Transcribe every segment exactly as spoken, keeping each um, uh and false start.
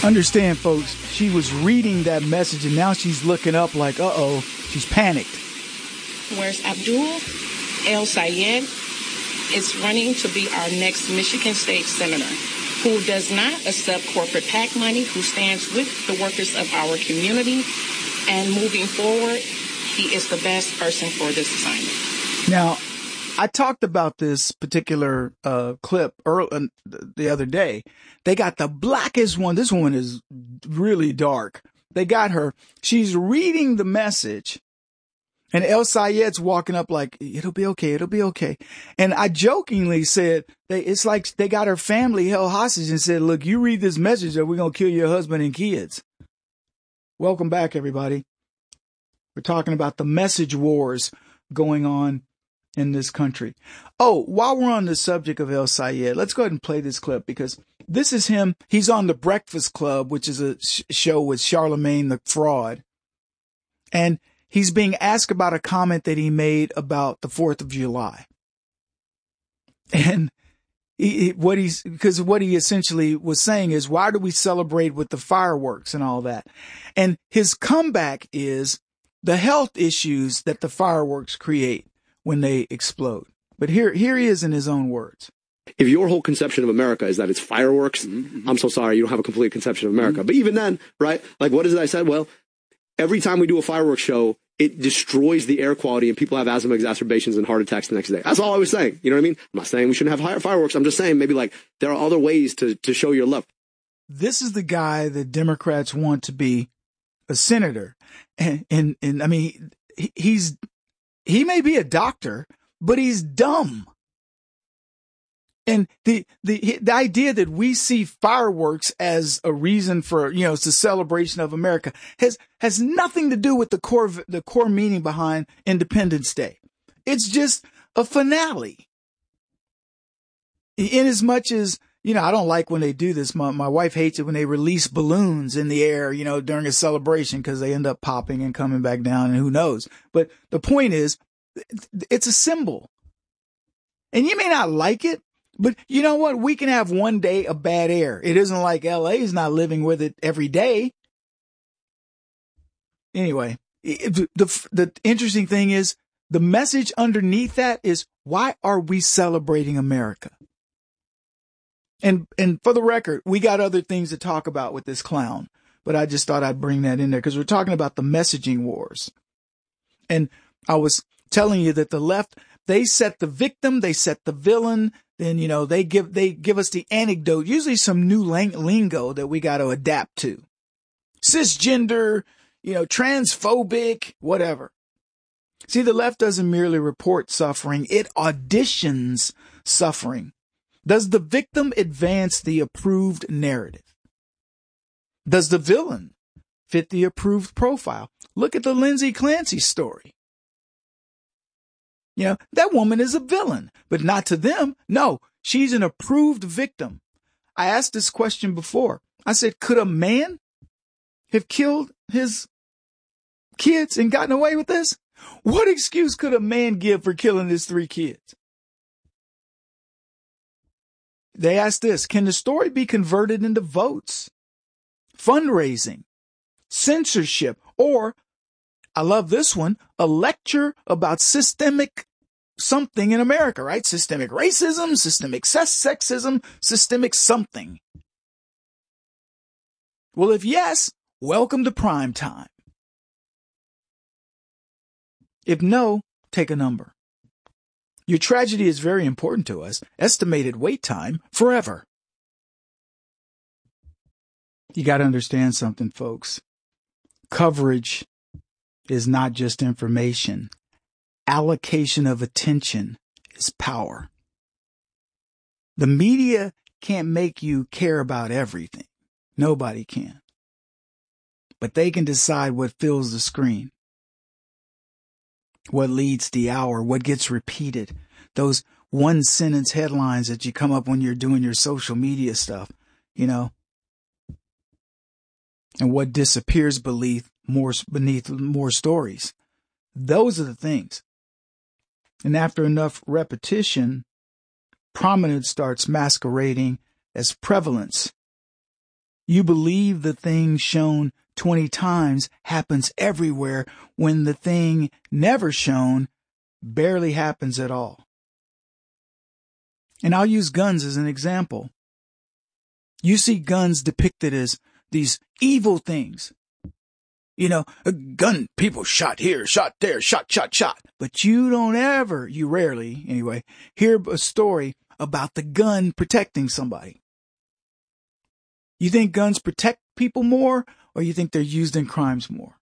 Understand, folks, she was reading that message and now she's looking up like, uh-oh, she's panicked. Whereas Abdul El-Sayed is running to be our next Michigan State Senator, who does not accept corporate PAC money, who stands with the workers of our community, and moving forward, he is the best person for this assignment. Now, I talked about this particular uh, clip early, uh, the other day. They got the blackest one. This one is really dark. They got her. She's reading the message, and El-Sayed's walking up like, it'll be okay, it'll be okay. And I jokingly said, they, it's like they got her family held hostage and said, look, you read this message or we're going to kill your husband and kids. Welcome back, everybody. We're talking about the message wars going on in this country. Oh, while we're on the subject of El-Sayed, let's go ahead and play this clip because this is him. He's on The Breakfast Club, which is a sh- show with Charlemagne the Fraud. And he's being asked about a comment that he made about the fourth of July. And he, what he's, because what he essentially was saying is, why do we celebrate with the fireworks and all that? And his comeback is the health issues that the fireworks create when they explode. But here, here he is in his own words. If your whole conception of America is that it's fireworks, mm-hmm. I'm so sorry, you don't have a complete conception of America. Mm-hmm. But even then, right, like what is it I said? Well, every time we do a fireworks show, it destroys the air quality and people have asthma exacerbations and heart attacks the next day. That's all I was saying. You know what I mean? I'm not saying we shouldn't have fireworks. I'm just saying maybe like there are other ways to, to show your love. This is the guy that Democrats want to be a senator. And, and, and I mean, he's, he may be a doctor, but he's dumb. And the, the, the idea that we see fireworks as a reason for, you know, it's a celebration of America has, has nothing to do with the core, the core meaning behind Independence Day. It's just a finale. In as much as, you know, I don't like when they do this. My, my wife hates it when they release balloons in the air, you know, during a celebration because they end up popping and coming back down and who knows. But the point is, it's a symbol. And you may not like it, but you know what? We can have one day of bad air. It isn't like L A is not living with it every day. Anyway, it, the, the interesting thing is the message underneath that is, why are we celebrating America? And, and for the record, we got other things to talk about with this clown, but I just thought I'd bring that in there because we're talking about the messaging wars. And I was telling you that the left, they set the victim, they set the villain, then, you know, they give, they give us the anecdote, usually some new lang- lingo that we got to adapt to. Cisgender, you know, transphobic, whatever. See, the left doesn't merely report suffering, it auditions suffering. Does the victim advance the approved narrative? Does the villain fit the approved profile? Look at the Lindsay Clancy story. You know, that woman is a villain, but not to them. No, she's an approved victim. I asked this question before. I said, could a man have killed his kids and gotten away with this? What excuse could a man give for killing his three kids? They asked this, can the story be converted into votes, fundraising, censorship, or, I love this one, a lecture about systemic something in America, right? Systemic racism, systemic sexism, systemic something. Well, if yes, welcome to prime time. If no, take a number. Your tragedy is very important to us. Estimated wait time, forever. You got to understand something, folks. Coverage is not just information. Allocation of attention is power. The media can't make you care about everything. Nobody can. But they can decide what fills the screen. What leads the hour, what gets repeated, those one sentence headlines that you come up when you're doing your social media stuff, you know, and what disappears beneath more, beneath more stories. Those are the things. And after enough repetition, prominence starts masquerading as prevalence. You believe the thing shown twenty times happens everywhere when the thing never shown barely happens at all. And I'll use guns as an example. You see guns depicted as these evil things. You know, a gun, people shot here, shot there, shot, shot, shot. But you don't ever, you rarely anyway, hear a story about the gun protecting somebody. You think guns protect people more, or you think they're used in crimes more?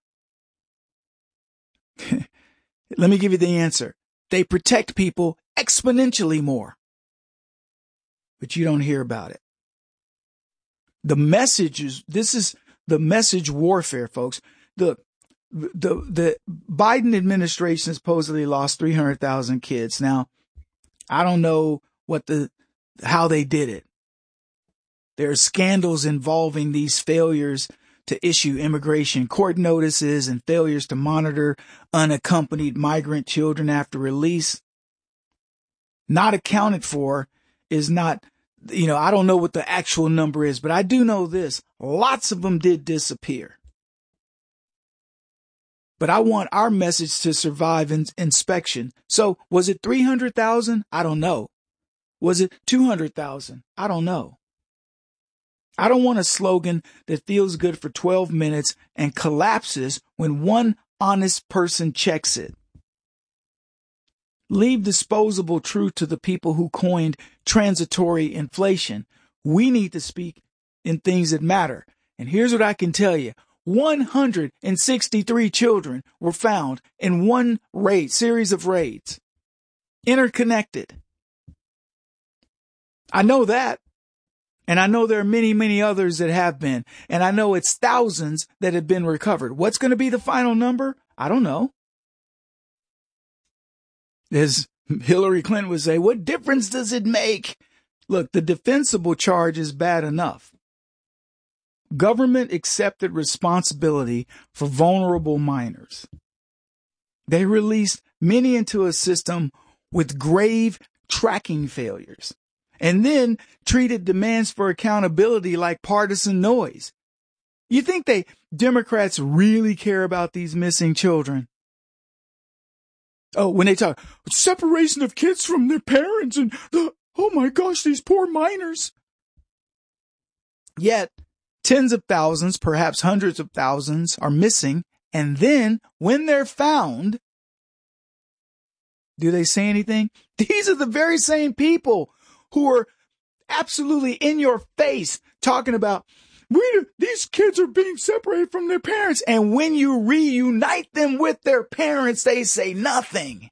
Let me give you the answer. They protect people exponentially more. But you don't hear about it. The message is, this is the message warfare, folks. The, the, the Biden administration supposedly lost three hundred thousand kids. Now, I don't know what the, how they did it. There are scandals involving these failures to issue immigration court notices and failures to monitor unaccompanied migrant children after release. Not accounted for is not, you know, I don't know what the actual number is, but I do know this. Lots of them did disappear. But I want our message to survive in, inspection. So was it three hundred thousand? I don't know. Was it two hundred thousand? I don't know. I don't want a slogan that feels good for twelve minutes and collapses when one honest person checks it. Leave disposable truth to the people who coined transitory inflation. We need to speak in things that matter. And here's what I can tell you. one hundred sixty-three children were found in one raid, series of raids. Interconnected. I know that. And I know there are many, many others that have been. And I know it's thousands that have been recovered. What's going to be the final number? I don't know. As Hillary Clinton would say, what difference does it make? Look, the defensible charge is bad enough. Government accepted responsibility for vulnerable minors. They released many into a system with grave tracking failures, and then treated demands for accountability like partisan noise. You think they Democrats really care about these missing children? Oh, when they talk separation of kids from their parents and the, oh my gosh, these poor minors. Yet tens of thousands, perhaps hundreds of thousands are missing. And then when they're found, do they say anything? These are the very same people who are absolutely in your face talking about, we, these kids are being separated from their parents. And when you reunite them with their parents, they say nothing.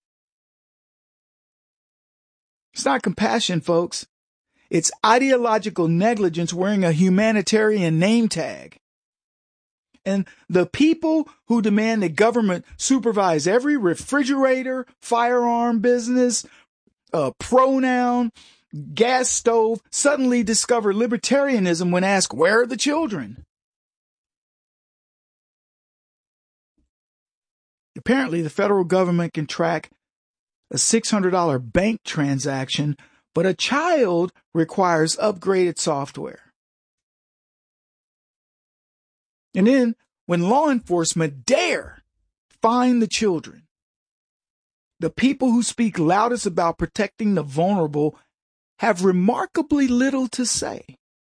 It's not compassion, folks. It's ideological negligence wearing a humanitarian name tag. And the people who demand that government supervise every refrigerator, firearm business, uh, pronoun, gas stove suddenly discover libertarianism when asked, where are the children? Apparently, the federal government can track a six hundred dollars bank transaction, but a child requires upgraded software. And then, when law enforcement dare find the children, the people who speak loudest about protecting the vulnerable have remarkably little to say.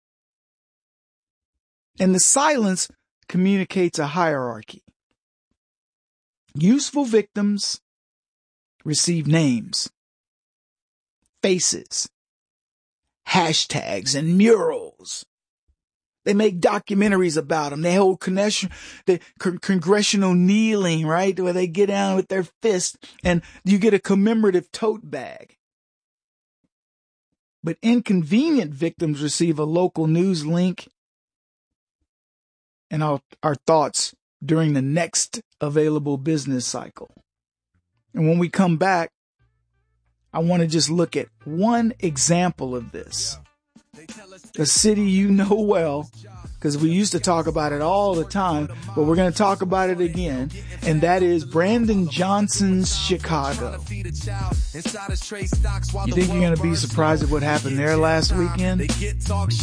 And the silence communicates a hierarchy. Useful victims receive names, faces, hashtags, and murals. They make documentaries about them. They hold congressional, the congressional kneeling, right, where they get down with their fists, and you get a commemorative tote bag. But inconvenient victims receive a local news link and our, our thoughts during the next available business cycle. And when we come back, I want to just look at one example of this. a city you know well, because we used to talk about it all the time, but we're going to talk about it again, and that is Brandon Johnson's Chicago. You think you're going to be surprised at what happened there last weekend? This is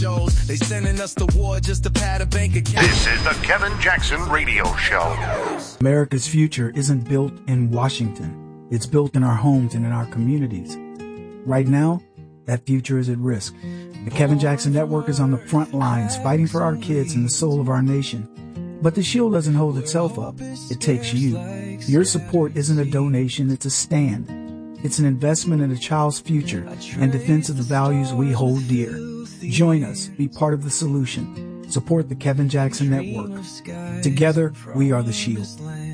the Kevin Jackson Radio Show. America's future isn't built in Washington. It's built in our homes and in our communities. Right now, that future is at risk. The Kevin Jackson Network is on the front lines fighting for our kids and the soul of our nation. But the shield doesn't hold itself up. It takes you. Your support isn't a donation, it's a stand. It's an investment in a child's future and defense of the values we hold dear. Join us. Be part of the solution. Support the Kevin Jackson Network. Together, we are the shield.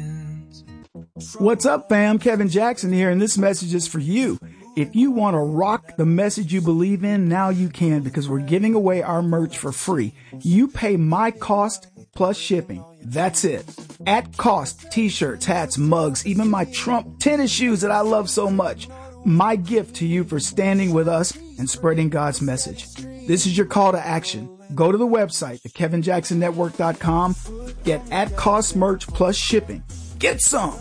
What's up, fam? Kevin Jackson here, and this message is for you. If you want to rock the message you believe in, now you can, because we're giving away our merch for free. You pay my cost plus shipping. That's it. At cost, t-shirts, hats, mugs, even my Trump tennis shoes that I love so much. My gift to you for standing with us and spreading God's message. This is your call to action. Go to the website, the kevin jackson network dot com. Get at cost merch plus shipping. Get some.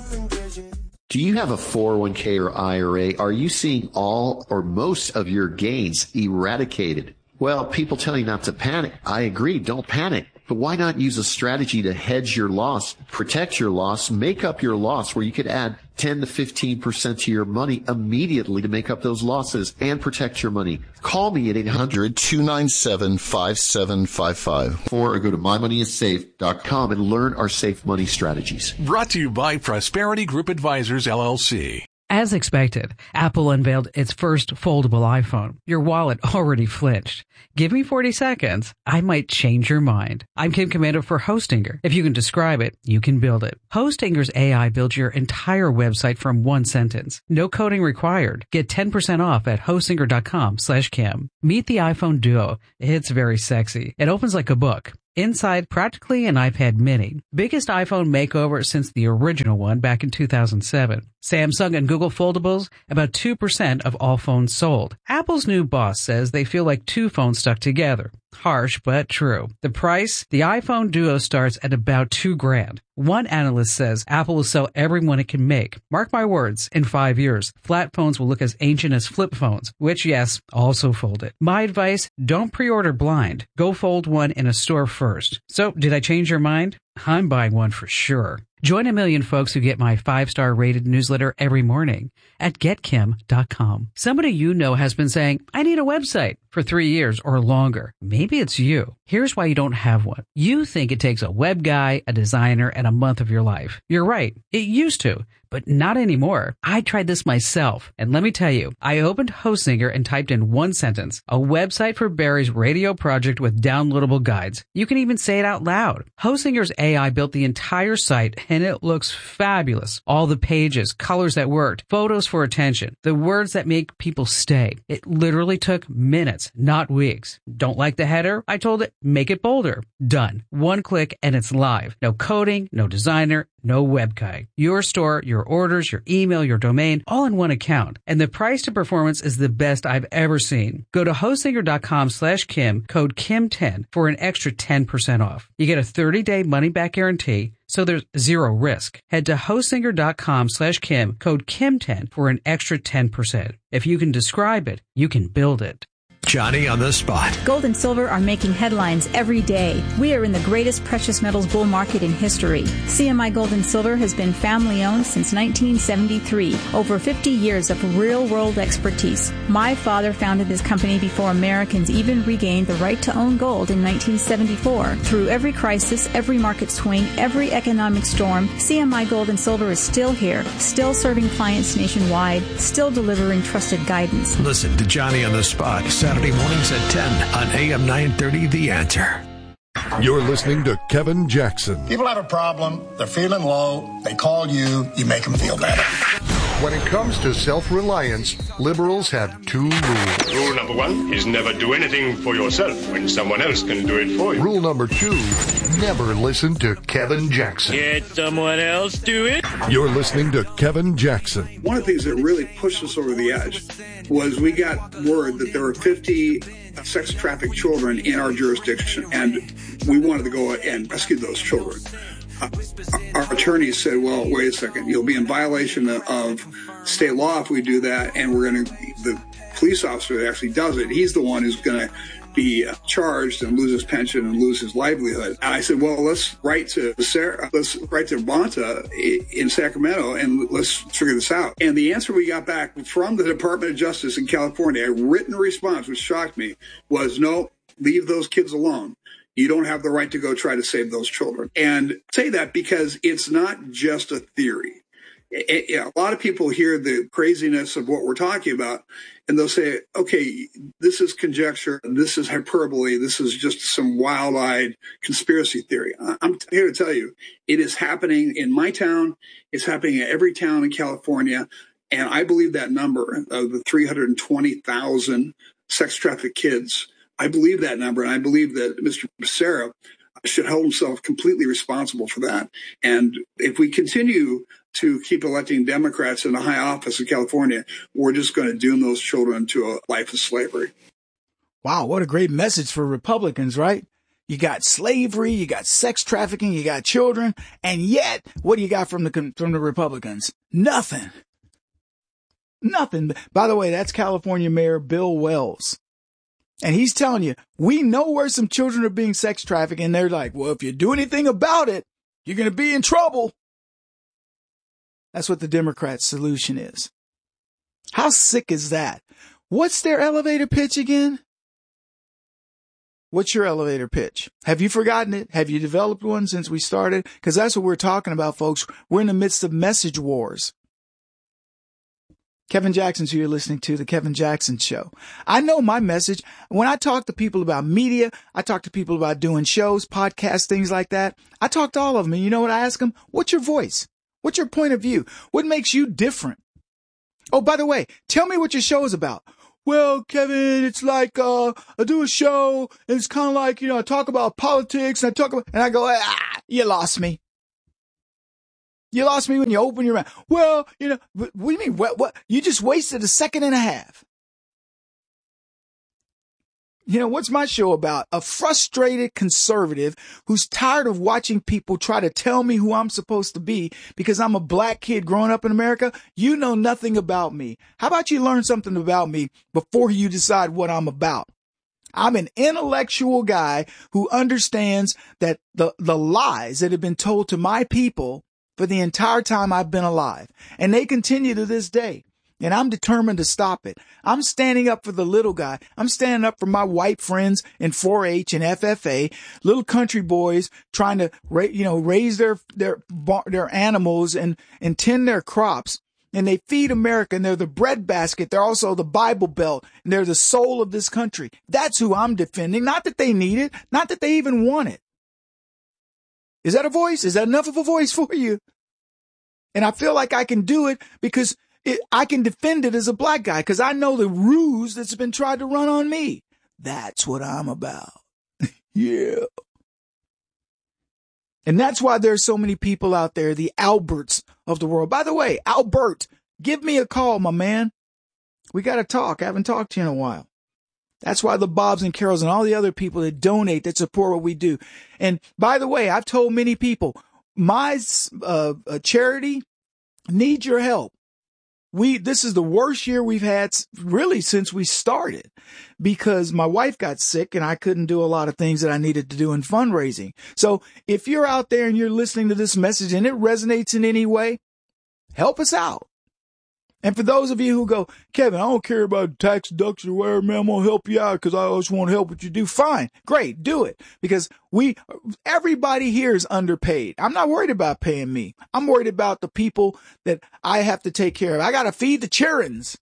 Do you have a four oh one k or I R A? Are you seeing all or most of your gains eradicated? Well, people tell you not to panic. I agree, don't panic. But why not use a strategy to hedge your loss, protect your loss, make up your loss, where you could add ten to fifteen percent to your money immediately to make up those losses and protect your money? Call me at eight hundred, two nine seven, five seven five five or go to my money is safe dot com and learn our safe money strategies. Brought to you by Prosperity Group Advisors, L L C. As expected, Apple unveiled its first foldable iPhone. Your wallet already flinched. Give me forty seconds. I might change your mind. I'm Kim Commander for Hostinger. If you can describe it, you can build it. Hostinger's A I builds your entire website from one sentence. No coding required. Get ten percent off at hostinger dot com slash Kim. Meet the iPhone Duo. It's very sexy. It opens like a book. Inside, practically an iPad mini. Biggest iPhone makeover since the original one back in two thousand seven. Samsung and Google foldables, about two percent of all phones sold. Apple's new boss says they feel like two phones stuck together. Harsh, but true. The price? The iPhone Duo starts at about two grand. One analyst says Apple will sell every one it can make. Mark my words, in five years, flat phones will look as ancient as flip phones, which, yes, also fold it. My advice, don't pre-order blind. Go fold one in a store first. So, did I change your mind? I'm buying one for sure. Join a million folks who get my five-star rated newsletter every morning at get kim dot com. Somebody you know has been saying, I need a website for three years or longer. Maybe it's you. Here's why you don't have one. You think it takes a web guy, a designer, and a month of your life. You're right. It used to. But not anymore. I tried this myself. And let me tell you, I opened Hostinger and typed in one sentence, a website for Barry's radio project with downloadable guides. You can even say it out loud. Hostinger's A I built the entire site and it looks fabulous. All the pages, colors that worked, photos for attention, the words that make people stay. It literally took minutes, not weeks. Don't like the header? I told it, make it bolder. Done. One click and it's live. No coding, no designer, no web guy. Your store, your orders, your email, your domain, all in one account. And the price to performance is the best I've ever seen. Go to hostinger dot com slash Kim, code Kim ten for an extra ten percent off. You get a thirty day money back guarantee, so there's zero risk. Head to hostinger dot com slash Kim, code Kim ten for an extra ten percent. If you can describe it, you can build it. Johnny on the spot. Gold and silver are making headlines every day. We are in the greatest precious metals bull market in history. C M I Gold and Silver has been family-owned since nineteen seventy-three. Over fifty years of real-world expertise. My father founded this company before Americans even regained the right to own gold in nineteen seventy-four. Through every crisis, every market swing, every economic storm, C M I Gold and Silver is still here, still serving clients nationwide, still delivering trusted guidance. Listen to Johnny on the Spot, Saturday mornings at ten on A M nine thirty, The Answer. You're listening to Kevin Jackson. People have a problem, they're feeling low, they call you, you make them feel better. When it comes to self-reliance, liberals have two rules. Rule number one is never do anything for yourself when someone else can do it for you. Rule number two, never listen to Kevin Jackson. Let someone else do it. You're listening to Kevin Jackson. One of the things that really pushed us over the edge was we got word that there were fifty sex trafficked children in our jurisdiction, and we wanted to go and rescue those children. Uh, our attorneys said, well, wait a second, you'll be in violation of state law if we do that, and we're going to, the police officer that actually does it, he's the one who's going to be uh, charged and lose his pension and lose his livelihood. And I said, well, let's write to Sarah, let's write to Bonta in Sacramento and let's figure this out. And the answer we got back from the Department of Justice in California, a written response, which shocked me, was no, leave those kids alone. You don't have the right to go try to save those children. And I say that because it's not just a theory. It, it, a lot of people hear the craziness of what we're talking about, and they'll say, okay, this is conjecture, this is hyperbole, this is just some wild-eyed conspiracy theory. I'm here to tell you, it is happening in my town, it's happening in every town in California, and I believe that number of the three hundred twenty thousand sex trafficked kids, I believe that number, and I believe that Mister Becerra should hold himself completely responsible for that. And if we continue to keep electing Democrats in the high office in California, we're just going to doom those children to a life of slavery. Wow, what a great message for Republicans, right? You got slavery, you got sex trafficking, you got children, and yet, what do you got from the from the Republicans? Nothing. Nothing. By the way, that's California Mayor Bill Wells. And he's telling you, we know where some children are being sex trafficked, and they're like, well, if you do anything about it, you're going to be in trouble. That's what the Democrats' solution is. How sick is that? What's their elevator pitch again? What's your elevator pitch? Have you forgotten it? Have you developed one since we started? Because that's what we're talking about, folks. We're in the midst of message wars. Kevin Jackson's who you're listening to, The Kevin Jackson Show. I know my message. When I talk to people about media, I talk to people about doing shows, podcasts, things like that. I talk to all of them. And you know what I ask them? What's your voice? What's your point of view? What makes you different? Oh, by the way, tell me what your show is about. Well, Kevin, it's like, uh, I do a show and it's kind of like, you know, I talk about politics and I talk about, and I go, ah, you lost me. You lost me when you open your mouth. Well, you know, what, what do you mean? What, what? You just wasted a second and a half. You know, what's my show about? A frustrated conservative who's tired of watching people try to tell me who I'm supposed to be because I'm a black kid growing up in America. You know nothing about me. How about you learn something about me before you decide what I'm about? I'm an intellectual guy who understands that the, the lies that have been told to my people for the entire time I've been alive, and they continue to this day. And I'm determined to stop it. I'm standing up for the little guy. I'm standing up for my white friends in four H and F F A, little country boys trying to, you know, raise their, their, their animals and, and tend their crops. And they feed America, and they're the breadbasket. They're also the Bible Belt, and they're the soul of this country. That's who I'm defending. Not that they need it. Not that they even want it. Is that a voice? Is that enough of a voice for you? And I feel like I can do it because It, I can defend it as a black guy because I know the ruse that's been tried to run on me. That's what I'm about. Yeah. And that's why there's so many people out there, the Alberts of the world. By the way, Albert, give me a call, my man. We got to talk. I haven't talked to you in a while. That's why the Bobs and Carols and all the other people that donate, that support what we do. And by the way, I've told many people, my uh, charity needs your help. We, this is the worst year we've had really since we started because my wife got sick and I couldn't do a lot of things that I needed to do in fundraising. So if you're out there and you're listening to this message and it resonates in any way, help us out. And for those of you who go, Kevin, I don't care about tax deduction or whatever, man, I'm going to help you out because I just want to help what you do. Fine. Great. Do it. Because we, everybody here is underpaid. I'm not worried about paying me. I'm worried about the people that I have to take care of. I got to feed the childrens.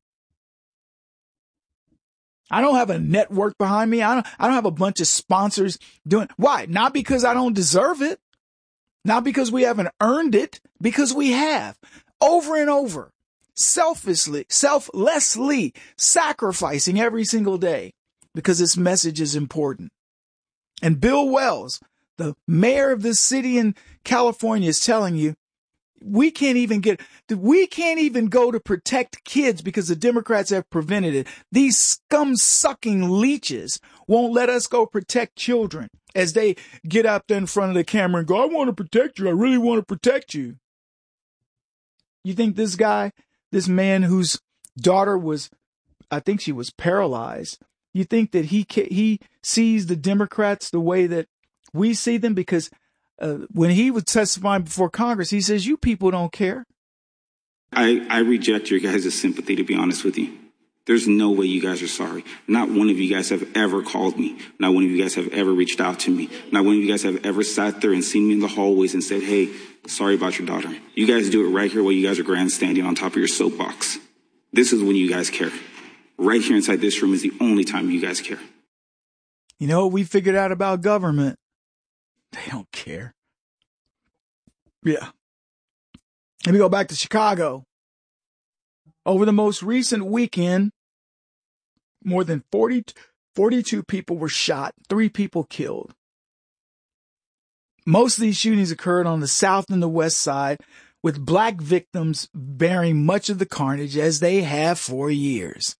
I don't have a network behind me. I don't, I don't have a bunch of sponsors doing, why? Not because I don't deserve it. Not because we haven't earned it, because we have over and over. selflessly, selflessly sacrificing every single day because this message is important. And Bill Wells, the mayor of this city in California, is telling you, we can't even get, we can't even go to protect kids because the Democrats have prevented it. These scum-sucking leeches won't let us go protect children as they get up there in front of the camera and go, I want to protect you. I really want to protect you. You think this guy, this man whose daughter was, I think she was paralyzed, you think that he he sees the Democrats the way that we see them? Because uh, when he was testifying before Congress, he says, you people don't care. I, I reject your guys' sympathy, to be honest with you. There's no way you guys are sorry. Not one of you guys have ever called me. Not one of you guys have ever reached out to me. Not one of you guys have ever sat there and seen me in the hallways and said, hey, sorry about your daughter. You guys do it right here while you guys are grandstanding on top of your soapbox. This is when you guys care. Right here inside this room is the only time you guys care. You know what we figured out about government? They don't care. Yeah. Let me go back to Chicago. Over the most recent weekend, more than forty, forty-two people were shot, three people killed. Most of these shootings occurred on the south and the west side, with black victims bearing much of the carnage as they have for years.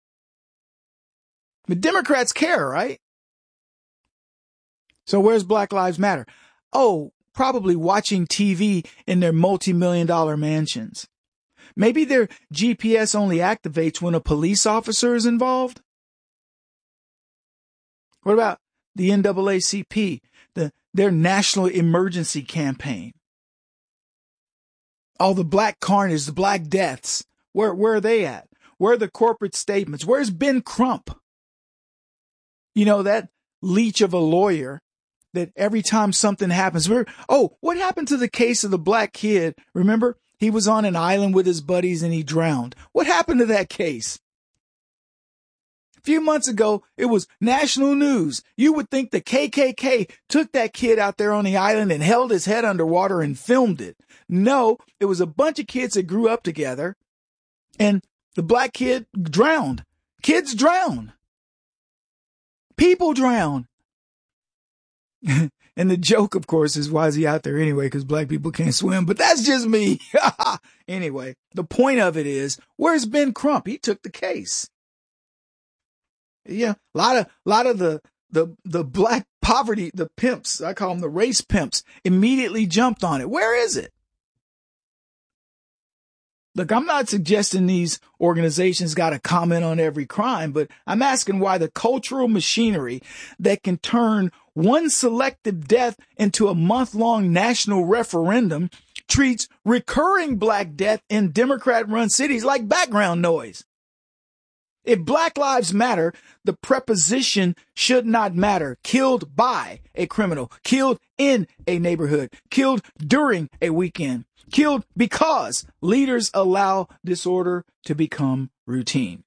But Democrats care, right? So where's Black Lives Matter? Oh, probably watching T V in their multi-million dollar mansions. Maybe their G P S only activates when a police officer is involved. What about the N double A C P, the, their national emergency campaign? All the black carnage, the black deaths, where, where are they at? Where are the corporate statements? Where's Ben Crump? You know, that leech of a lawyer that every time something happens, we're, oh, what happened to the case of the black kid? Remember, he was on an island with his buddies and he drowned. What happened to that case? A few months ago, it was national news. You would think the K K K took that kid out there on the island and held his head underwater and filmed it. No, it was a bunch of kids that grew up together and the black kid drowned. Kids drown. People drown. And the joke, of course, is why is he out there anyway? Because black people can't swim. But that's just me. Anyway, the point of it is, where's Ben Crump? He took the case. Yeah, a lot of, lot of the, the, the black poverty, the pimps, I call them the race pimps, immediately jumped on it. Where is it? Look, I'm not suggesting these organizations got to comment on every crime, but I'm asking why the cultural machinery that can turn one selective death into a month-long national referendum treats recurring black death in Democrat-run cities like background noise. If Black Lives Matter, the preposition should not matter. Killed by a criminal, killed in a neighborhood, killed during a weekend, killed because leaders allow disorder to become routine.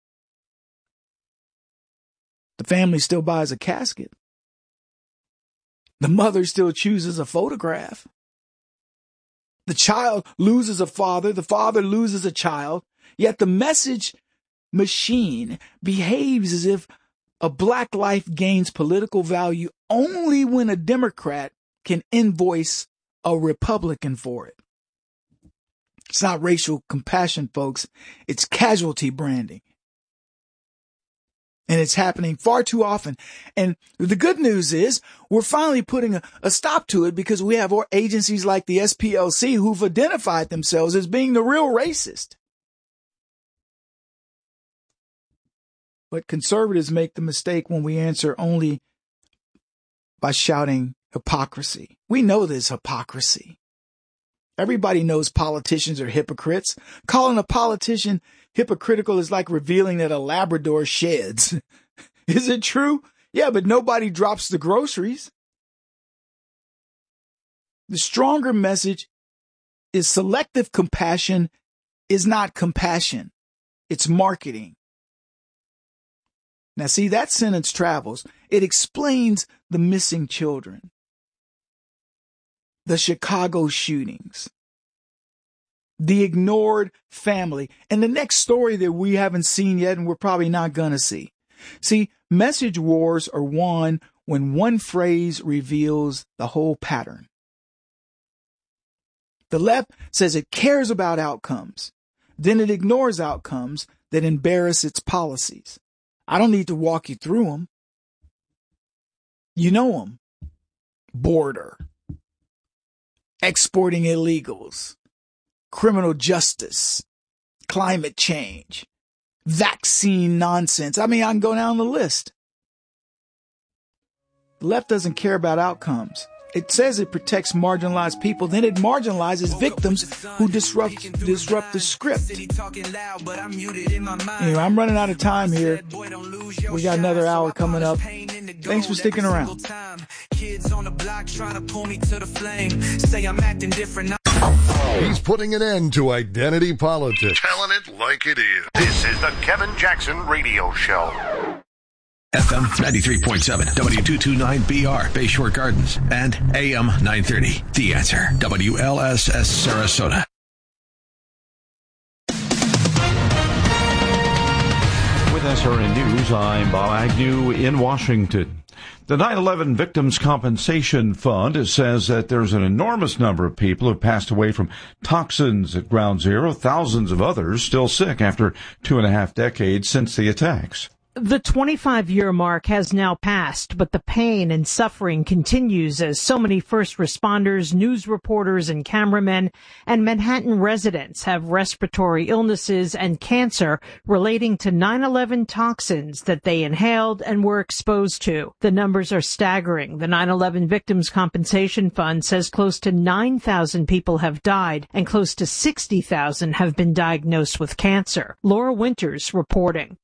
The family still buys a casket. The mother still chooses a photograph. The child loses a father. The father loses a child. Yet the message machine behaves as if a black life gains political value only when a Democrat can invoice a Republican for it. It's not racial compassion, folks. It's casualty branding. And it's happening far too often. And the good news is we're finally putting a, a stop to it because we have agencies like the S P L C who've identified themselves as being the real racist. But conservatives make the mistake when we answer only by shouting hypocrisy. We know there's hypocrisy. Everybody knows politicians are hypocrites. Calling a politician hypocritical is like revealing that a Labrador sheds. Is it true? Yeah, but nobody drops the groceries. The stronger message is selective compassion is not compassion. It's marketing. Now, see, that sentence travels. It explains the missing children, the Chicago shootings, The ignored family. And the next story that we haven't seen yet, and we're probably not going to see. See, message wars are won when one phrase reveals the whole pattern. The left says it cares about outcomes. Then it ignores outcomes that embarrass its policies. I don't need to walk you through them. You know them. Border. Exporting illegals. Criminal justice. Climate change. Vaccine nonsense. I mean, I can go down the list. The left doesn't care about outcomes. It says it protects marginalized people, then it marginalizes victims who disrupt disrupt the script. Anyway, I'm running out of time here. We got another hour coming up. Thanks for sticking around. He's putting an end to identity politics. Telling it like it is. This is the Kevin Jackson Radio Show. F M ninety-three point seven, W two twenty-nine B R, Bayshore Gardens, and A M nine thirty, The Answer, W L S S Sarasota. With S R N News, I'm Bob Agnew in Washington. The nine eleven Victims Compensation Fund says that there's an enormous number of people who passed away from toxins at Ground Zero, thousands of others still sick after two and a half decades since the attacks. The twenty-five-year mark has now passed, but the pain and suffering continues as so many first responders, news reporters, and cameramen and Manhattan residents have respiratory illnesses and cancer relating to nine eleven toxins that they inhaled and were exposed to. The numbers are staggering. The nine eleven Victims Compensation Fund says close to nine thousand people have died and close to sixty thousand have been diagnosed with cancer. Laura Winters reporting.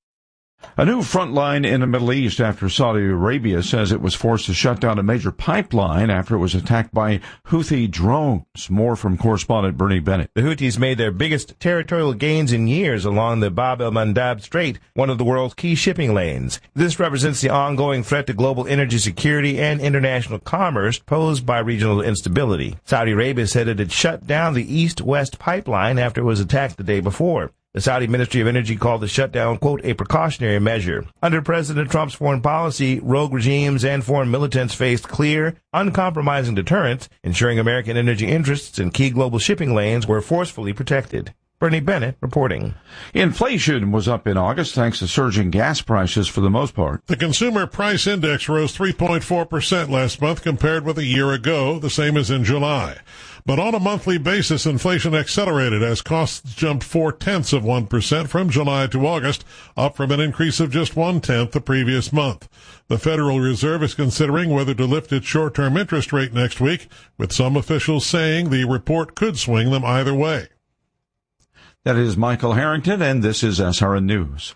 A new front line in the Middle East after Saudi Arabia says it was forced to shut down a major pipeline after it was attacked by Houthi drones. More from correspondent Bernie Bennett. The Houthis made their biggest territorial gains in years along the Bab el-Mandab Strait, one of the world's key shipping lanes. This represents the ongoing threat to global energy security and international commerce posed by regional instability. Saudi Arabia said it had shut down the east-west pipeline after it was attacked the day before. The Saudi Ministry of Energy called the shutdown, quote, a precautionary measure. Under President Trump's foreign policy, rogue regimes and foreign militants faced clear, uncompromising deterrents, ensuring American energy interests in key global shipping lanes were forcefully protected. Bernie Bennett reporting. Inflation was up in August thanks to surging gas prices for the most part. The Consumer Price Index rose three point four percent last month compared with a year ago, the same as in July. But on a monthly basis, inflation accelerated as costs jumped four-tenths of one percent from July to August, up from an increase of just one-tenth the previous month. The Federal Reserve is considering whether to lift its short-term interest rate next week, with some officials saying the report could swing them either way. That is Michael Harrington, and this is S R N News.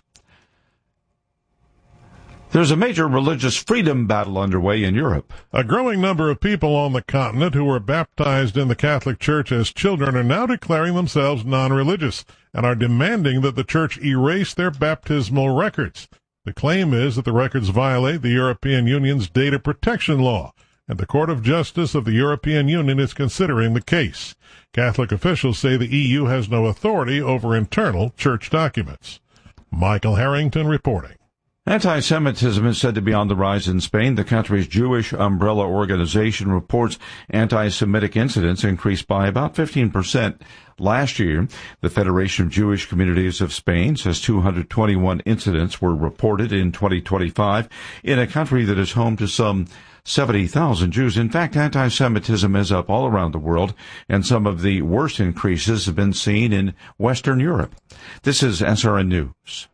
There's a major religious freedom battle underway in Europe. A growing number of people on the continent who were baptized in the Catholic Church as children are now declaring themselves non-religious and are demanding that the Church erase their baptismal records. The claim is that the records violate the European Union's data protection law, and the Court of Justice of the European Union is considering the case. Catholic officials say the E U has no authority over internal church documents. Michael Harrington reporting. Anti-Semitism is said to be on the rise in Spain. The country's Jewish umbrella organization reports anti-Semitic incidents increased by about fifteen percent last year. The Federation of Jewish Communities of Spain says two hundred twenty-one incidents were reported in twenty twenty-five in a country that is home to some seventy thousand Jews. In fact, anti-Semitism is up all around the world, and some of the worst increases have been seen in Western Europe. This is S R N News.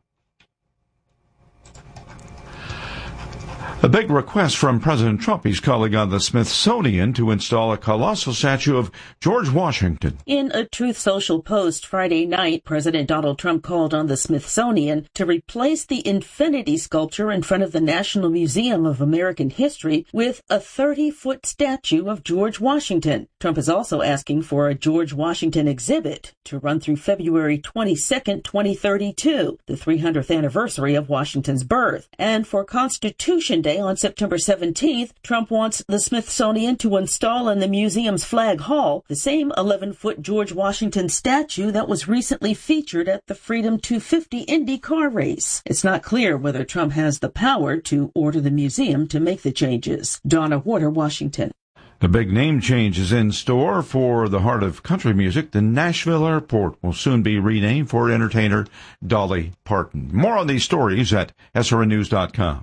A big request from President Trump. He's calling on the Smithsonian to install a colossal statue of George Washington. In a Truth Social post Friday night, President Donald Trump called on the Smithsonian to replace the infinity sculpture in front of the National Museum of American History with a thirty-foot statue of George Washington. Trump is also asking for a George Washington exhibit to run through February twenty-second, twenty thirty-two, the three hundredth anniversary of Washington's birth. And for Constitution Day on September seventeenth, Trump wants the Smithsonian to install in the museum's Flag Hall the same eleven-foot George Washington statue that was recently featured at the Freedom two fifty Indy car race. It's not clear whether Trump has the power to order the museum to make the changes. Donna Warder, Washington. A big name change is in store for the heart of country music. The Nashville Airport will soon be renamed for entertainer Dolly Parton. More on these stories at S R N news dot com.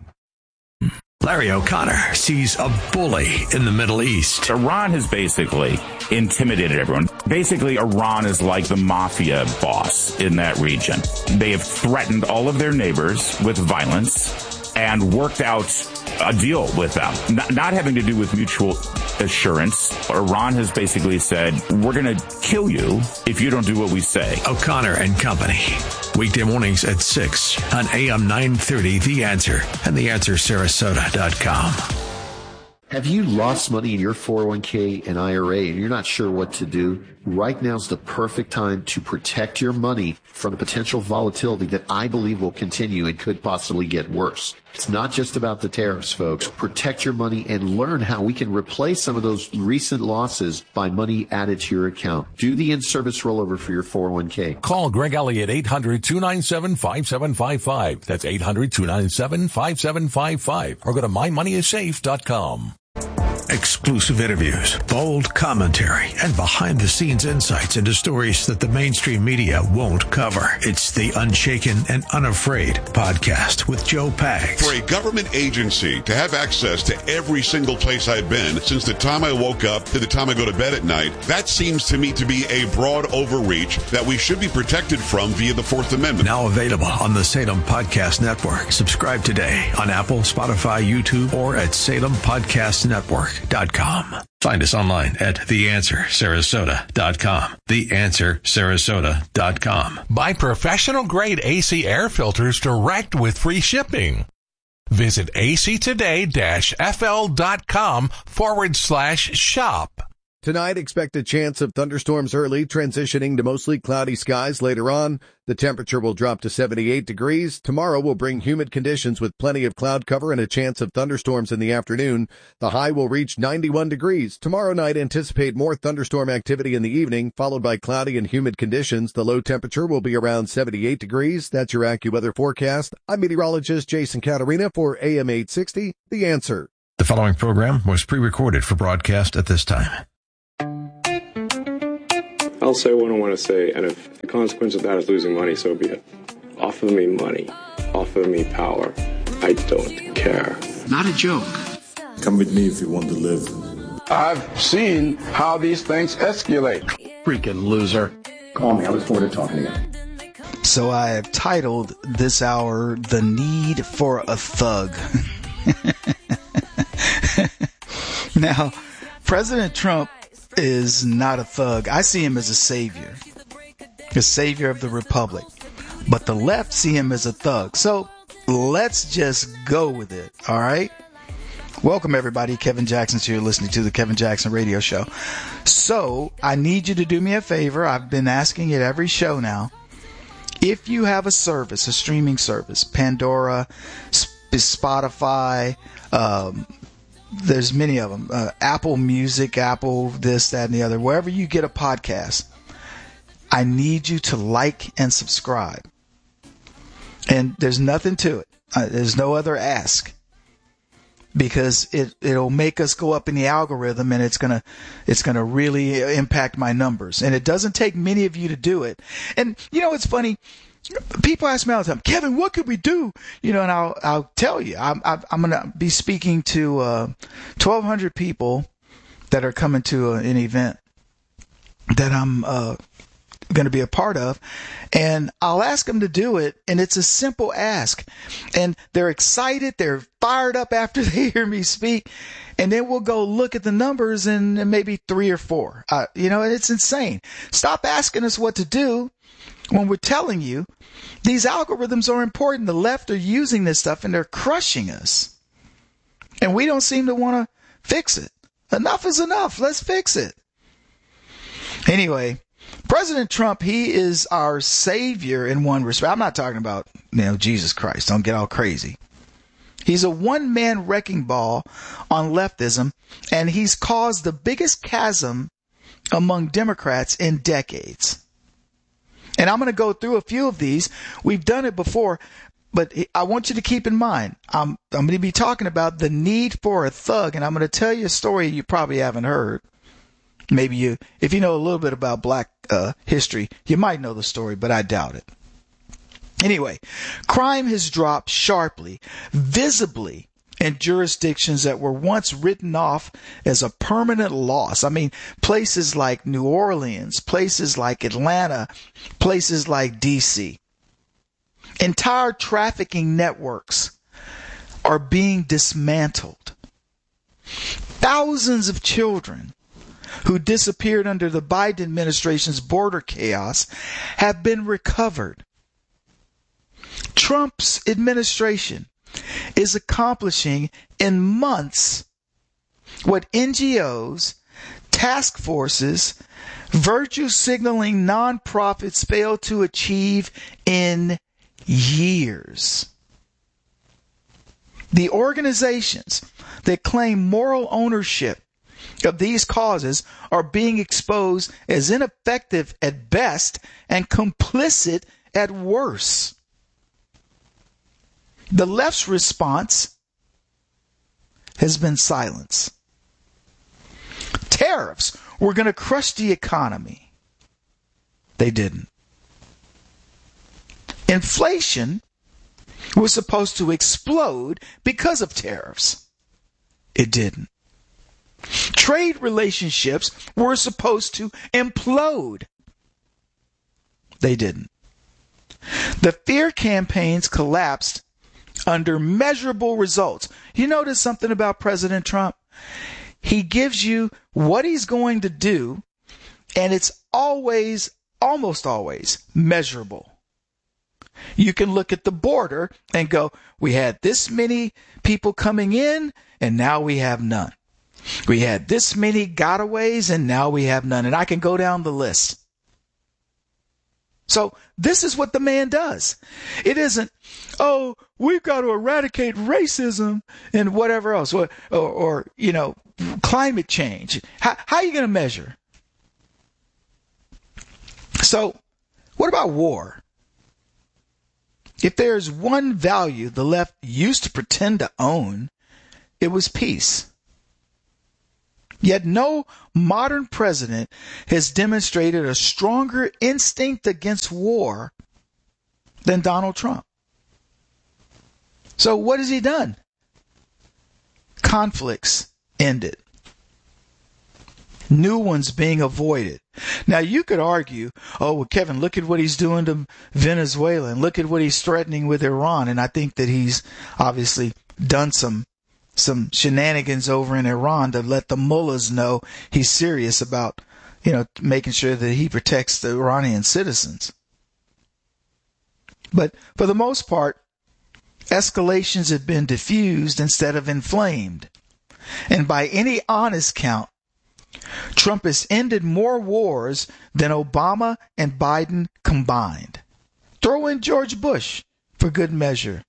Larry O'Connor sees a bully in the Middle East. Iran has basically intimidated everyone. Basically, Iran is like the mafia boss in that region. They have threatened all of their neighbors with violence and worked out a deal with them, not, not having to do with mutual assurance. Iran has basically said, we're going to kill you if you don't do what we say. O'Connor and Company. Weekday mornings at six on A M nine thirty, The Answer, and the answer sarasota dot com. Have you lost money in your four oh one k and I R A and you're not sure what to do? Right now's the perfect time to protect your money from the potential volatility that I believe will continue and could possibly get worse. It's not just about the tariffs, folks. Protect your money and learn how we can replace some of those recent losses by money added to your account. Do the in-service rollover for your four oh one k. Call Greg Elliott, eight hundred, two nine seven, five seven five five. That's eight hundred, two nine seven, five seven five five. Or go to my money is safe dot com. Exclusive interviews, bold commentary, and behind-the-scenes insights into stories that the mainstream media won't cover. It's the Unshaken and Unafraid podcast with Joe Pags. For a government agency to have access to every single place I've been since the time I woke up to the time I go to bed at night, that seems to me to be a broad overreach that we should be protected from via the Fourth Amendment. Now available on the Salem Podcast Network. Subscribe today on Apple, Spotify, YouTube, or at salem podcast network dot com. Find us online at the answer sarasota dot com. the answer sarasota dot com. Buy professional-grade A C air filters direct with free shipping. Visit actoday-fl.com forward slash shop. Tonight, expect a chance of thunderstorms early, transitioning to mostly cloudy skies later on. The temperature will drop to seventy-eight degrees. Tomorrow will bring humid conditions with plenty of cloud cover and a chance of thunderstorms in the afternoon. The high will reach ninety-one degrees. Tomorrow night, anticipate more thunderstorm activity in the evening, followed by cloudy and humid conditions. The low temperature will be around seventy-eight degrees. That's your AccuWeather forecast. I'm meteorologist Jason Catarina for A M eight sixty, The Answer. The following program was pre-recorded for broadcast at this time. I'll say what I want to say, and if the consequence of that is losing money, so be it. Offer me money. Offer me power. I don't care. Not a joke. Come with me if you want to live. I've seen how these things escalate. Freaking loser. Call me. I look forward to talking to you. So I have titled this hour, The Need for a Thug. Now, President Trump is not a thug. I see him as a savior, a savior of the republic. But the left see him as a thug. So let's just go with it. All right. Welcome, everybody. Kevin Jackson's here listening to the Kevin Jackson Radio Show. So I need you to do me a favor. I've been asking it every show now. If you have a service, a streaming service, Pandora, Spotify, um, there's many of them. Uh, Apple Music, Apple this, that, and the other. Wherever you get a podcast, I need you to like and subscribe. And there's nothing to it. Uh, there's no other ask. Because it, it'll make us go up in the algorithm, and it's gonna it's gonna really impact my numbers. And it doesn't take many of you to do it. And you know, it's funny. People ask me all the time, Kevin, what could we do? You know, and I'll I'll tell you, I'm I'm going to be speaking to uh, twelve hundred people that are coming to a, an event that I'm uh, going to be a part of, and I'll ask them to do it, and it's a simple ask, and they're excited, they're fired up after they hear me speak, and then we'll go look at the numbers, and, and maybe three or four. Uh, you know, it's insane. Stop asking us what to do. When we're telling you, these algorithms are important. The left are using this stuff and they're crushing us. And we don't seem to want to fix it. Enough is enough. Let's fix it. Anyway, President Trump, he is our savior in one respect. I'm not talking about, you know, Jesus Christ. Don't get all crazy. He's a one-man wrecking ball on leftism, and he's caused the biggest chasm among Democrats in decades. And I'm going to go through a few of these. We've done it before, but I want you to keep in mind, I'm, I'm going to be talking about the need for a thug, and I'm going to tell you a story you probably haven't heard. Maybe you, if you know a little bit about black uh, history, you might know the story, but I doubt it. Anyway, crime has dropped sharply, visibly, in jurisdictions that were once written off as a permanent loss. I mean, places like New Orleans, places like Atlanta, places like D C. Entire trafficking networks are being dismantled. Thousands of children who disappeared under the Biden administration's border chaos have been recovered. Trump's administration is accomplishing in months what N G Os, task forces, virtue signaling nonprofits failed to achieve in years. The organizations that claim moral ownership of these causes are being exposed as ineffective at best and complicit at worst. The left's response has been silence. Tariffs were going to crush the economy. They didn't. Inflation was supposed to explode because of tariffs. It didn't. Trade relationships were supposed to implode. They didn't. The fear campaigns collapsed under measurable results. You notice something about President Trump? He gives you what he's going to do, and it's always, almost always, measurable. You can look at the border and go, we had this many people coming in, and now we have none. We had this many gotaways, and now we have none. And I can go down the list. So this is what the man does. It isn't, oh, we've got to eradicate racism and whatever else, or, or, or you know, climate change. How, how are you going to measure? So what about war? If there's one value the left used to pretend to own, it was peace. Yet no modern president has demonstrated a stronger instinct against war than Donald Trump. So what has he done? Conflicts ended. New ones being avoided. Now you could argue, oh, well, Kevin, look at what he's doing to Venezuela and look at what he's threatening with Iran. And I think that he's obviously done some some shenanigans over in Iran to let the mullahs know he's serious about, you know, making sure that he protects the Iranian citizens. But for the most part, escalations have been diffused instead of inflamed. And by any honest count, Trump has ended more wars than Obama and Biden combined. Throw in George Bush for good measure.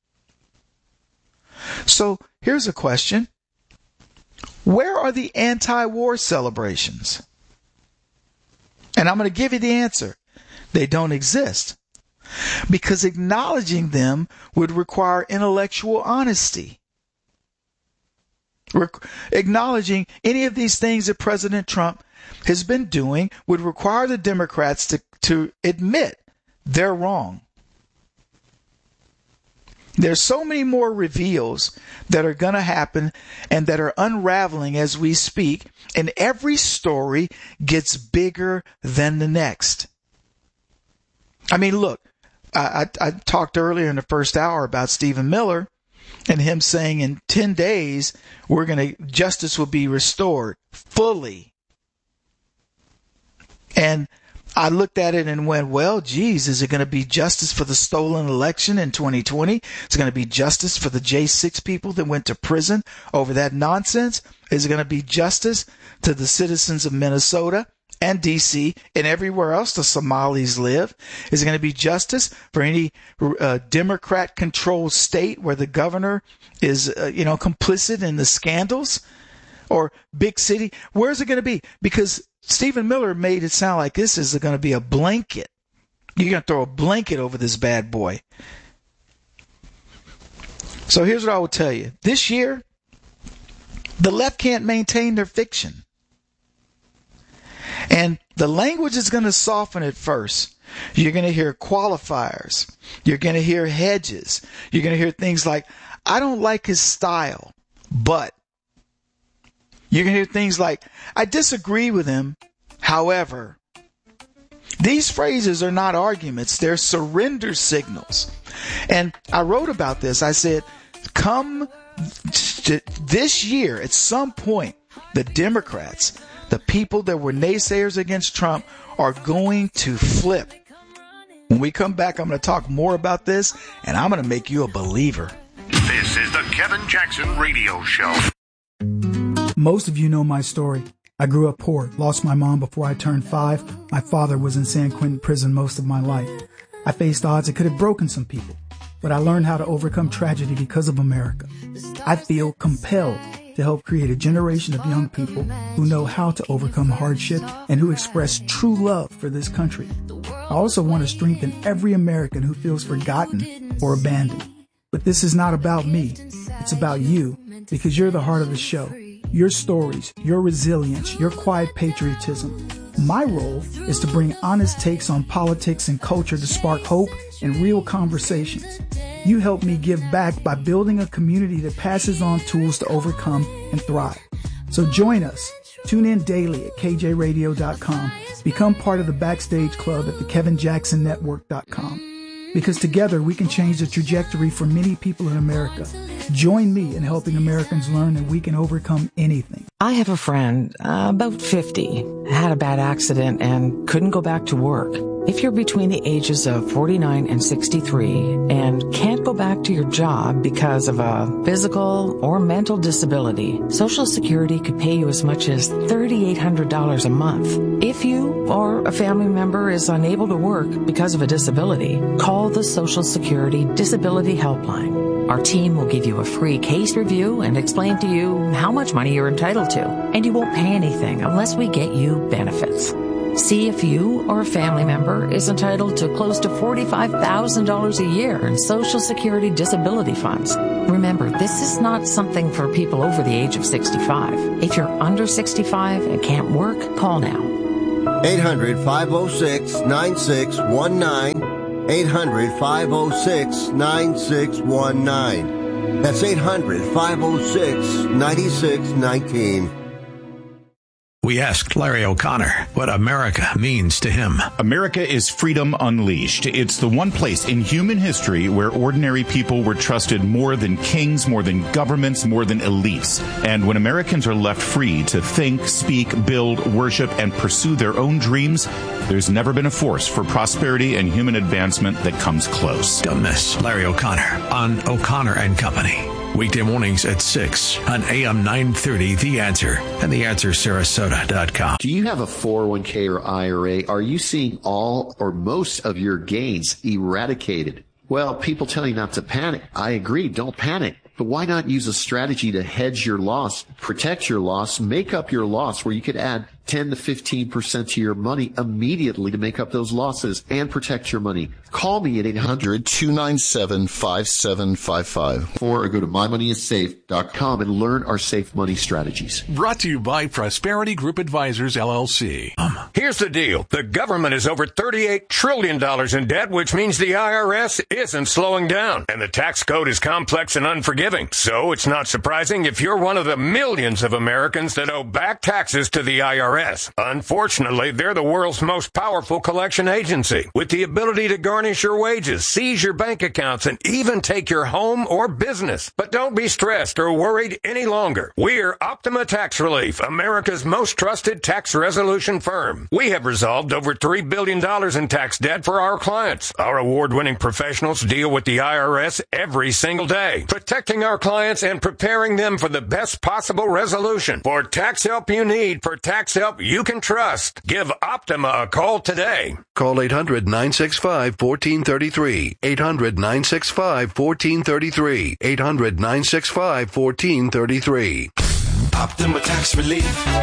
So here's a question. Where are the anti-war celebrations? And I'm going to give you the answer. They don't exist. Because acknowledging them would require intellectual honesty. Re- acknowledging any of these things that President Trump has been doing would require the Democrats to, to admit they're wrong. There's so many more reveals that are going to happen and that are unraveling as we speak, and every story gets bigger than the next. I mean, look, I, I, I talked earlier in the first hour about Stephen Miller and him saying in ten days, we're going to, justice will be restored fully. And I looked at it and went, well, geez, is it going to be justice for the stolen election in twenty twenty? Is it going to be justice for the J six people that went to prison over that nonsense? Is it going to be justice to the citizens of Minnesota and D C and everywhere else the Somalis live? Is it going to be justice for any uh, Democrat-controlled state where the governor is, uh, you know, complicit in the scandals? Or big city? Where's it going to be? Because Stephen Miller made it sound like this is going to be a blanket. You're going to throw a blanket over this bad boy. So here's what I will tell you. This year, the left can't maintain their fiction. And the language is going to soften at first. You're going to hear qualifiers. You're going to hear hedges. You're going to hear things like, I don't like his style, but. You're going to hear things like, I disagree with him, however. These phrases are not arguments. They're surrender signals. And I wrote about this. I said, come this year, at some point, the Democrats, the people that were naysayers against Trump, are going to flip. When we come back, I'm going to talk more about this, and I'm going to make you a believer. This is the Kevin Jackson Radio Show. Most of you know my story. I grew up poor, lost my mom before I turned five. My father was in San Quentin prison most of my life. I faced odds that could have broken some people, but I learned how to overcome tragedy because of America. I feel compelled to help create a generation of young people who know how to overcome hardship and who express true love for this country. I also want to strengthen every American who feels forgotten or abandoned. But this is not about me. It's about you, because you're the heart of the show. Your stories, your resilience, your quiet patriotism. My role is to bring honest takes on politics and culture to spark hope and real conversations. You help me give back by building a community that passes on tools to overcome and thrive. So join us. Tune in daily at K J radio dot com. Become part of the Backstage Club at the Kevin Jackson Network dot com. Because together we can change the trajectory for many people in America. Join me in helping Americans learn that we can overcome anything. I have a friend, uh, about fifty, had a bad accident and couldn't go back to work. If you're between the ages of forty-nine and sixty-three and can't go back to your job because of a physical or mental disability, Social Security could pay you as much as three thousand eight hundred dollars a month. If you or a family member is unable to work because of a disability, call the Social Security Disability Helpline. Our team will give you a free case review and explain to you how much money you're entitled to, and you won't pay anything unless we get you benefits. See if you or a family member is entitled to close to forty-five thousand dollars a year in Social Security disability funds. Remember, this is not something for people over the age of sixty-five. If you're under sixty-five and can't work, call now. eight hundred, five oh six, nine six one nine. eight hundred, five oh six, nine six one nine. That's eight hundred, five oh six, nine six one nine. We asked Larry O'Connor what America means to him. America is freedom unleashed. It's the one place in human history where ordinary people were trusted more than kings, more than governments, more than elites. And when Americans are left free to think, speak, build, worship, and pursue their own dreams, there's never been a force for prosperity and human advancement that comes close. Don't miss Larry O'Connor on O'Connor and Company. Weekday mornings at six on A M nine thirty, The Answer, and the answer sarasota dot com. Do you have a four oh one k or I R A? Are you seeing all or most of your gains eradicated? Well, people tell you not to panic. I agree, don't panic. But why not use a strategy to hedge your loss, protect your loss, make up your loss, where you could add ten to fifteen percent to your money immediately to make up those losses and protect your money? Call me at eight hundred, two nine seven, five seven five five or go to my money is safe dot com and learn our safe money strategies. Brought to you by Prosperity Group Advisors, L L C. Here's the deal. The government is over thirty-eight trillion dollars in debt, which means the I R S isn't slowing down. And the tax code is complex and unforgiving. So it's not surprising if you're one of the millions of Americans that owe back taxes to the I R S. Unfortunately, they're the world's most powerful collection agency, with the ability to garnish your wages, seize your bank accounts, and even take your home or business. But don't be stressed or worried any longer. We're Optima Tax Relief, America's most trusted tax resolution firm. We have resolved over three billion dollars in tax debt for our clients. Our award-winning professionals deal with the I R S every single day, protecting our clients and preparing them for the best possible resolution. For tax help you need, for tax help help you can trust. Give Optima a call today. Call eight hundred, nine six five, one four three three. eight hundred, nine six five, one four three three. eight hundred, nine six five, one four three three. Optima Tax Relief.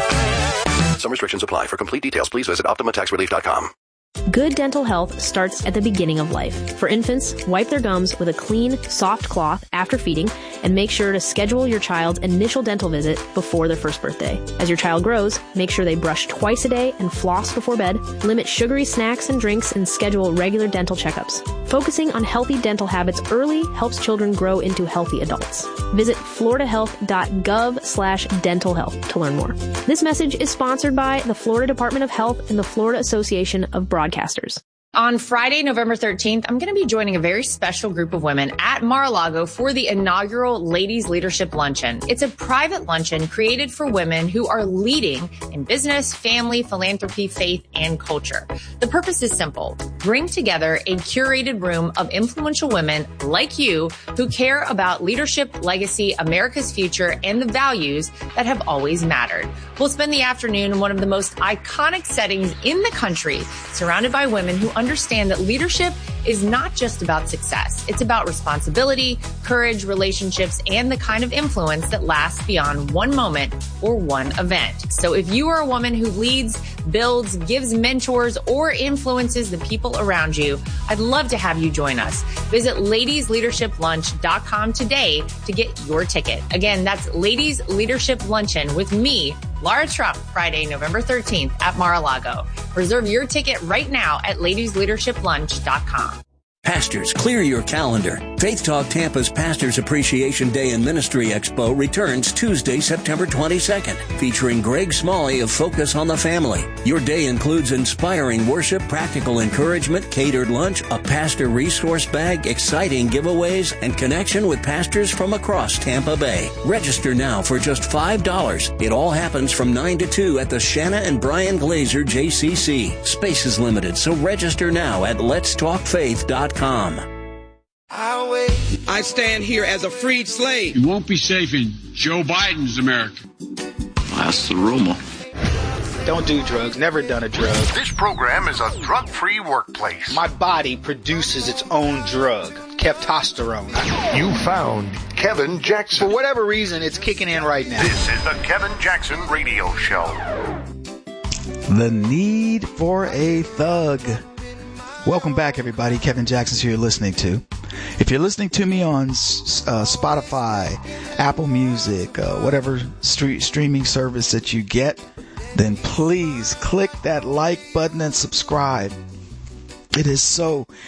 Some restrictions apply. For complete details, please visit optima tax relief dot com. Good dental health starts at the beginning of life. For infants, wipe their gums with a clean, soft cloth after feeding, and make sure to schedule your child's initial dental visit before their first birthday. As your child grows, make sure they brush twice a day and floss before bed, limit sugary snacks and drinks, and schedule regular dental checkups. Focusing on healthy dental habits early helps children grow into healthy adults. Visit floridahealth.gov slash dental health to learn more. This message is sponsored by the Florida Department of Health and the Florida Association of Broadcasters. On Friday, November thirteenth, I'm going to be joining a very special group of women at Mar-a-Lago for the inaugural Ladies Leadership Luncheon. It's a private luncheon created for women who are leading in business, family, philanthropy, faith, and culture. The purpose is simple. Bring together a curated room of influential women like you who care about leadership, legacy, America's future, and the values that have always mattered. We'll spend the afternoon in one of the most iconic settings in the country, surrounded by women who understand that leadership is not just about success. It's about responsibility, courage, relationships, and the kind of influence that lasts beyond one moment or one event. So if you are a woman who leads, builds, gives mentors, or influences the people around you, I'd love to have you join us. Visit ladies leadership lunch dot com today to get your ticket. Again, that's Ladies Leadership Luncheon with me, Laura Trump, Friday, November thirteenth at Mar-a-Lago. Reserve your ticket right now at ladies leadership lunch dot com. Pastors, clear your calendar. Faith Talk Tampa's Pastors Appreciation Day and Ministry Expo returns Tuesday, September twenty-second, featuring Greg Smalley of Focus on the Family. Your day includes inspiring worship, practical encouragement, catered lunch, a pastor resource bag, exciting giveaways, and connection with pastors from across Tampa Bay. Register now for just five dollars. It all happens from nine to two at the Shanna and Brian Glazer J C C. Space is limited, so register now at lets talk faith dot com. I stand here as a freed slave. You won't be safe in Joe Biden's America. That's the rumor. Don't do drugs. Never done a drug. This program is a drug-free workplace. My body produces its own drug, testosterone. You found Kevin Jackson. For whatever reason, it's kicking in right now. This is the Kevin Jackson Radio Show. The need for a thug. Welcome back, everybody. Kevin Jackson's who you're listening to. If you're listening to me on uh, Spotify, Apple Music, uh, whatever street streaming service that you get, then please click that like button and subscribe. It is so